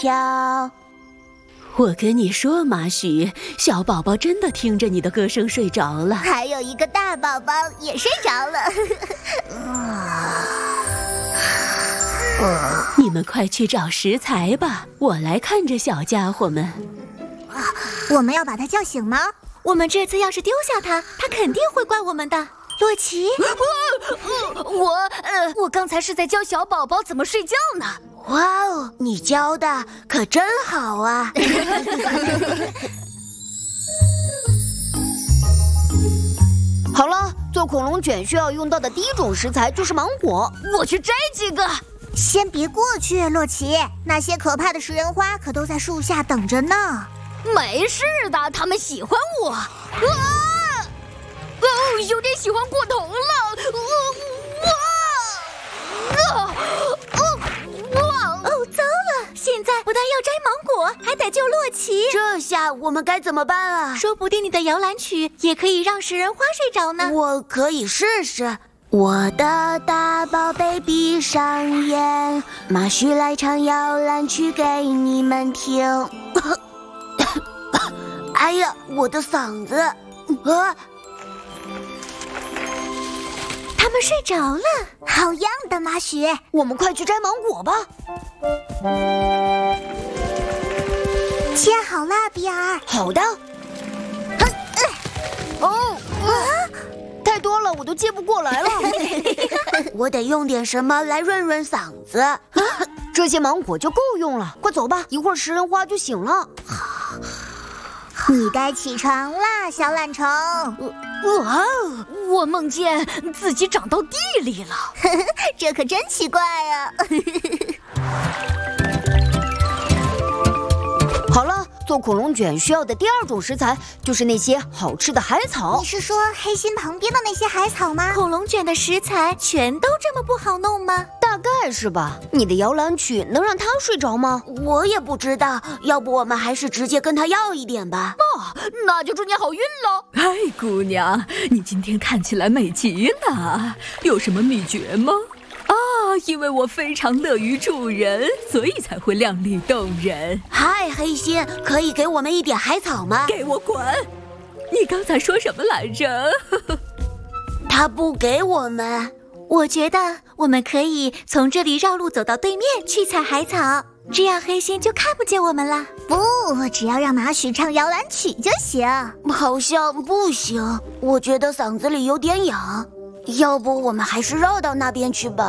跳。 我跟你说，马许，小宝宝真的听着你的歌声睡着了， 还有一个大宝宝也睡着了。 你们快去找食材吧，我来看着小家伙们。 我们要把他叫醒吗？ 这次要是丢下他，他肯定会怪我们的。洛奇， 我刚才是在教小宝宝怎么睡觉呢。 哇哦，你教的可真好啊！ 好了，做恐龙卷需要用到的第一种食材就是芒果，我去摘几个。 先别过去，洛奇，那些可怕的食人花可都在树下等着呢。 没事的，他们喜欢我。有点喜欢过头了。 糟了！现在不但要摘芒果，还得救洛奇。 这下我们该怎么办啊？ 说不定你的摇篮曲也可以让食人花睡着呢。 我可以试试。我的大宝贝，闭上眼，马许来唱摇篮曲给你们听。哎呀，我的嗓子！ 他们睡着了， 好样的，马许！ 我们快去摘芒果吧。 切好了，比尔。 好的。太多了，我都接不过来了。 我得用点什么来润润嗓子。 这些芒果就够用了，快走吧，一会儿食人花就醒了。 你该起床啦，小懒虫。 我梦见自己长到地里了。 这可真奇怪啊。 好了，做恐龙卷需要的第二种食材就是那些好吃的海草。 你是说黑心旁边的那些海草吗？ 恐龙卷的食材全都这么不好弄吗？ 大概是吧。你的摇篮曲能让他睡着吗？ 我也不知道，要不我们还是直接跟他要一点吧。 那就祝你好运喽。 嗨，姑娘，你今天看起来美极了，有什么秘诀吗？因为我非常乐于助人，所以才会靓丽动人。 嗨，黑心，可以给我们一点海草吗？ 给我滚！你刚才说什么来着？ 他不给我们。 我觉得我们可以从这里绕路走到对面去采海草，这样黑心就看不见我们了。 不，只要让马许唱摇篮曲就行。好像不行，我觉得嗓子里有点痒。要不我们还是绕到那边去吧。